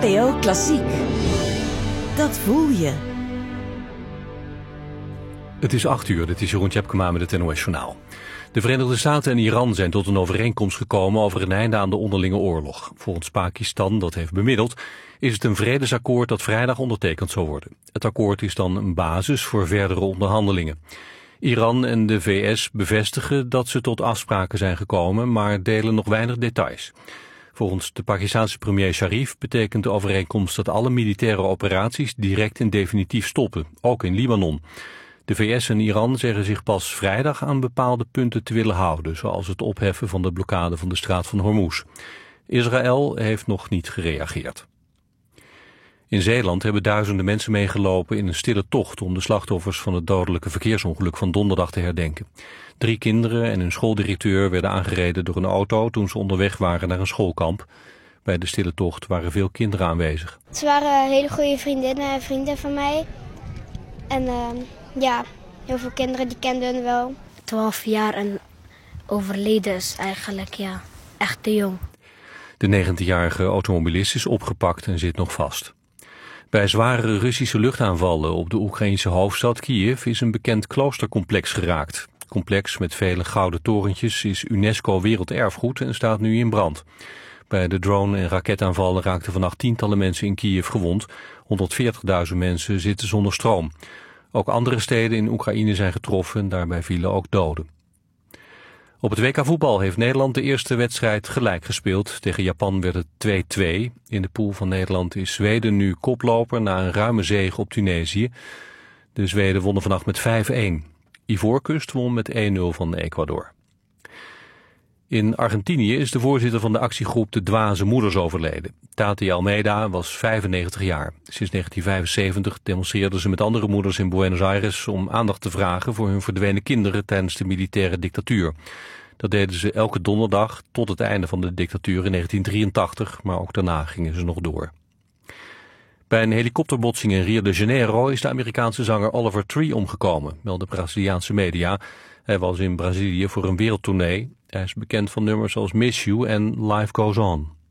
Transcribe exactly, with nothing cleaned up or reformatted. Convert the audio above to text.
N P O Klassiek. Dat voel je. Het is acht uur, dit is Jeroen Tjepkema met het N O S Journaal. De Verenigde Staten en Iran zijn tot een overeenkomst gekomen over een einde aan de onderlinge oorlog. Volgens Pakistan, dat heeft bemiddeld, is het een vredesakkoord dat vrijdag ondertekend zal worden. Het akkoord is dan een basis voor verdere onderhandelingen. Iran en de V S bevestigen dat ze tot afspraken zijn gekomen, maar delen nog weinig details. Volgens de Pakistanse premier Sharif betekent de overeenkomst dat alle militaire operaties direct en definitief stoppen, ook in Libanon. De V S en Iran zeggen zich pas vrijdag aan bepaalde punten te willen houden, zoals het opheffen van de blokkade van de straat van Hormuz. Israël heeft nog niet gereageerd. In Zeeland hebben duizenden mensen meegelopen in een stille tocht om de slachtoffers van het dodelijke verkeersongeluk van donderdag te herdenken. Drie kinderen en hun schooldirecteur werden aangereden door een auto toen ze onderweg waren naar een schoolkamp. Bij de stille tocht waren veel kinderen aanwezig. Ze waren hele goede vriendinnen en vrienden van mij. En uh, ja, heel veel kinderen die kenden hun wel. twaalf jaar en overleden is eigenlijk, ja, echt te jong. De negentienjarige automobilist is opgepakt en zit nog vast. Bij zware Russische luchtaanvallen op de Oekraïnse hoofdstad Kiev is een bekend kloostercomplex geraakt. Het complex met vele gouden torentjes is UNESCO werelderfgoed en staat nu in brand. Bij de drone- en raketaanvallen raakten vannacht tientallen mensen in Kiev gewond. honderdveertigduizend mensen zitten zonder stroom. Ook andere steden in Oekraïne zijn getroffen en daarbij vielen ook doden. Op het W K voetbal heeft Nederland de eerste wedstrijd gelijk gespeeld. Tegen Japan werd het twee-twee. In de pool van Nederland is Zweden nu koploper na een ruime zege op Tunesië. De Zweden wonnen vannacht met vijf-een. Ivoorkust won met één nul van Ecuador. In Argentinië is de voorzitter van de actiegroep De Dwaze Moeders overleden. Tati Almeida was vijfennegentig jaar. Sinds negentien vijfenzeventig demonstreerden ze met andere moeders in Buenos Aires om aandacht te vragen voor hun verdwenen kinderen tijdens de militaire dictatuur. Dat deden ze elke donderdag tot het einde van de dictatuur in negentien drieëntachtig, maar ook daarna gingen ze nog door. Bij een helikopterbotsing in Rio de Janeiro is de Amerikaanse zanger Oliver Tree omgekomen, melden Braziliaanse media. Hij was in Brazilië voor een wereldtournee. Hij is bekend van nummers als Miss You en Life Goes On.